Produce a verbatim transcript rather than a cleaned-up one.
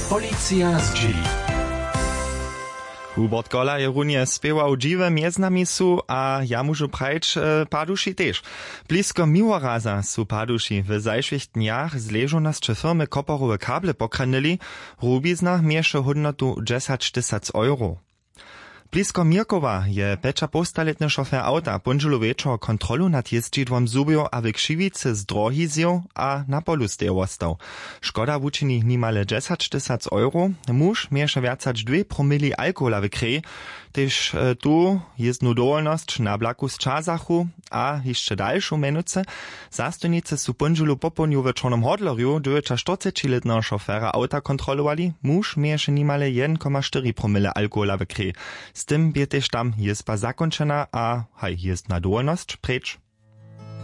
Policja z dzieli. Hubert Gola je runje spiewał dziwe mieznami su, a ja muszę prajć e, paduši też. Blisko miłoraza su paduši w zajszych dniach z leżu nas czy firmy koporowe kable pokrenili, rubizna miesze hodnotu dziesięć tysięcy euro. Blisko Mirkowa je pecza postaletny szofer auta punžulu večer kontrolu nad jezdźidłom zubio a w Krzywicy z drogi zjął, a na polu stał. Szkoda wučini nimale dziesięć tysięcy euro, muž mieše viacać dwie promili alkohola w krwi, też e, tu jezdnu dowolność na blaku z Časachu, a jeszcze dalszą menuce, zastojnice su punžulu poponju w Czornom Hodlorju dojecza czterdziestoletnego szofera auta kontrolowali, muž mieše nimale jeden przecinek cztery promile alkohola w krwi. Z tym bie też tam jest pa zakończona, a haj jest na dowolność precz.